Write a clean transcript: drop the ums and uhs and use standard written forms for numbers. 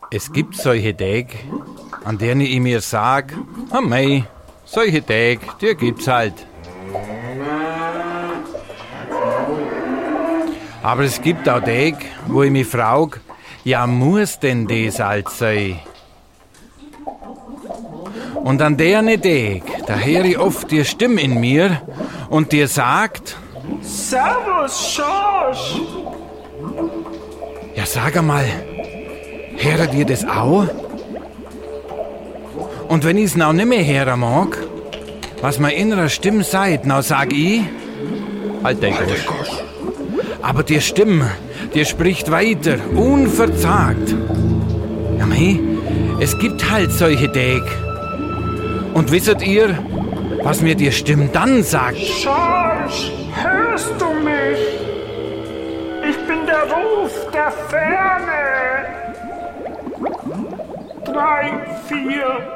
Es gibt solche Tage, an denen ich mir sag, mei, solche Tage, die gibt's halt. Aber es gibt auch Tage, wo ich mich frag, ja, muss denn das halt sein? Und an deren Tag, da höre ich oft die Stimme in mir und dir sagt: Servus, Schorsch! Ja, sag einmal, höret ihr das auch? Und wenn ich's noch nicht mehr hören mag, was meine innere Stimme sagt, now sag ich: Halt den Gosch. Aber die Stimme, die spricht weiter, unverzagt. Ja, mei, es gibt halt solche Tage. Und wisset ihr, was mir die Stimme dann sagt? Schorsch, hörst du mich? Ich bin der Ruf der Ferne. 3, 4,